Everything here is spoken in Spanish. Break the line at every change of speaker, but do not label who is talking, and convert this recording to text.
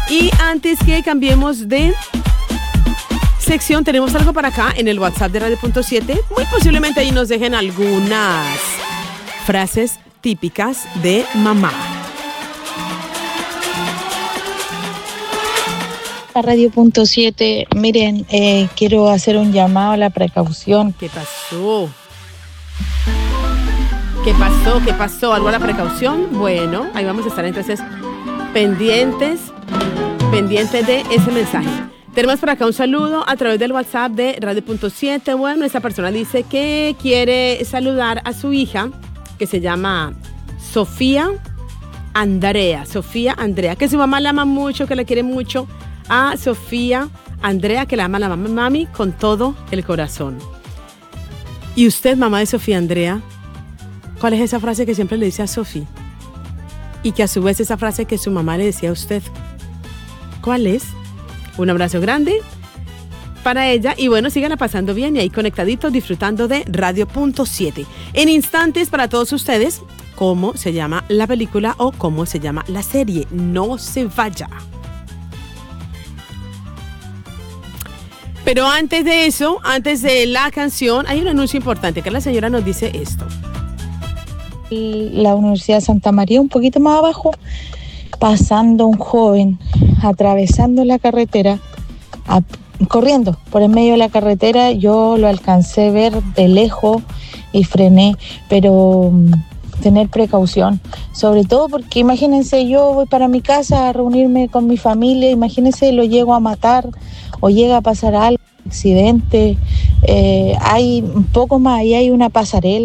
Y antes que cambiemos de sección, tenemos algo para acá en el WhatsApp de Radio.7. Muy posiblemente ahí nos dejen algunas frases típicas de mamá.
A Radio.7, miren, quiero hacer un llamado a la precaución.
¿Qué pasó? ¿Qué pasó? ¿Algo a la precaución? Bueno, ahí vamos a estar entonces pendientes de ese mensaje. Tenemos por acá un saludo a través del WhatsApp de Radio.7. Bueno, esta persona dice que quiere saludar a su hija, que se llama Sofía Andrea, que su mamá la ama mucho, que la quiere mucho. A Sofía Andrea, que la ama la mami con todo el corazón. ¿Y usted, mamá de Sofía Andrea, cuál es esa frase que siempre le dice a Sofía? Y que a su vez esa frase que su mamá le decía a usted, ¿cuál es? Un abrazo grande para ella y bueno, síganla pasando bien y ahí conectaditos disfrutando de Radio.7. En instantes para todos ustedes, cómo se llama la película o cómo se llama la serie. No se vaya. Pero antes de eso, antes de la canción, hay un anuncio importante que la señora nos dice esto.
La Universidad de Santa María, un poquito más abajo, pasando un joven, atravesando la carretera, corriendo por en medio de la carretera. Yo lo alcancé a ver de lejos y frené, pero tener precaución, sobre todo porque imagínense, yo voy para mi casa a reunirme con mi familia, imagínense, lo llego a matar o llega a pasar algo, accidente, hay un poco más, ahí hay una pasarela.